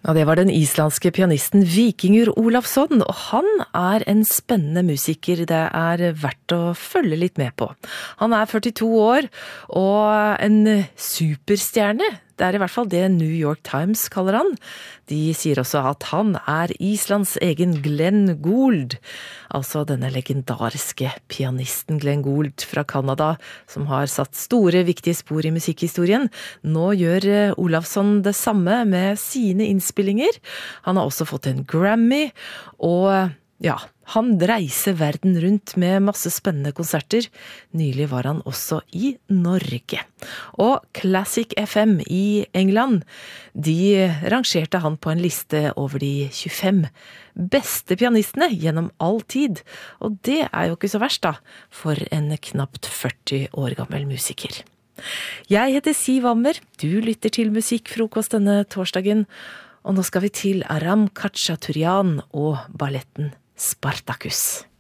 Ja, det var den islandske pianisten Víkingur Ólafsson, og han en spennende musiker det verdt å følge litt med på. Han 42 år, og en superstjerne. Det I hvert fall det New York Times kaller han. De sier også at han Islands egen Glenn Gould, altså denne legendariske pianisten Glenn Gould fra Kanada, som har satt store, viktige spor I musikkhistorien. Nå gjør Ólafsson det samme med sine innspillinger. Han har også fått en Grammy, og ja, han reiser verden rundt med masse spennende konserter. Nylig var han også I Norge. Og Classic FM I England, de rangerte han på en liste over de 25 beste pianistene gjennom all tid. Og det jo ikke så verst da, for en knapt 40 år gammel musiker. Jeg heter Siv Ammer, du lytter til Musikkfrokost denne torsdagen, og nå skal vi til Aram Khachaturian og balletten Spartacus.